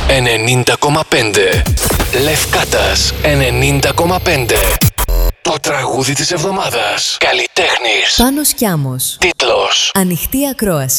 90,5. Λευκάτας 90,5. Το τραγούδι της εβδομάδας. Καλλιτέχνης Πάνος Κιάμος. Τίτλος: Ανοιχτή ακρόαση.